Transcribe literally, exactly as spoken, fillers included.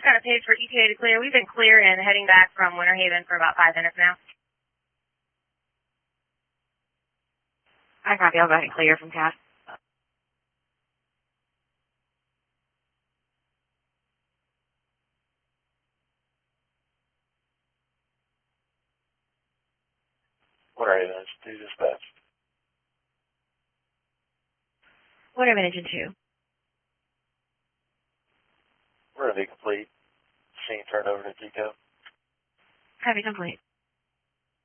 just got a page for E T A to clear. We've been clear and heading back from Winter Haven for about five minutes now. I copy. I'll go ahead and clear from C A S. Winter Haven, do dispatch. Winter Haven, Engine two. We're going to be complete. Scene turned over to G C O. Copy complete.